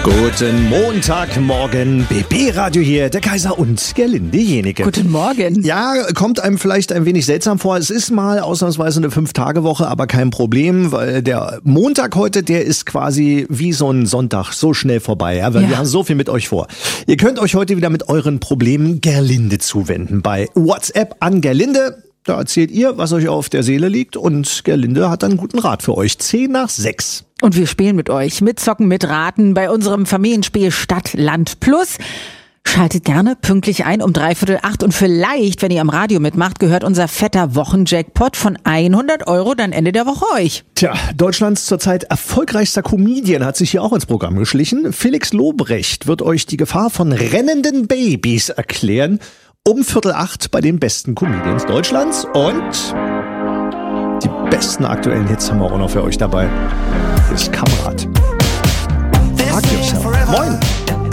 Guten Montagmorgen, BB-Radio hier, der Kaiser und Gerlinde Jenike. Guten Morgen. Ja, kommt einem vielleicht ein wenig seltsam vor. Es ist mal ausnahmsweise eine 5-Tage-Woche, aber kein Problem, weil der Montag heute, der ist quasi wie so ein Sonntag, so schnell vorbei, ja, weil wir haben so viel mit euch vor. Ihr könnt euch heute wieder mit euren Problemen Gerlinde zuwenden. Bei WhatsApp an Gerlinde, da erzählt ihr, was euch auf der Seele liegt, und Gerlinde hat einen guten Rat für euch. 10 nach 6. Und wir spielen mit euch, mitzocken, mitraten bei unserem Familienspiel Stadt, Land, Plus. Schaltet gerne pünktlich ein um 7:45 und vielleicht, wenn ihr am Radio mitmacht, gehört unser fetter Wochenjackpot von 100 € dann Ende der Woche euch. Tja, Deutschlands zurzeit erfolgreichster Comedian hat sich hier auch ins Programm geschlichen. Felix Lobrecht wird euch die Gefahr von rennenden Babys erklären. Um 7:45 bei den besten Comedians Deutschlands, und die besten aktuellen Hits haben wir auch noch für euch dabei. Das Kamerad. Fuck yourself. Moin.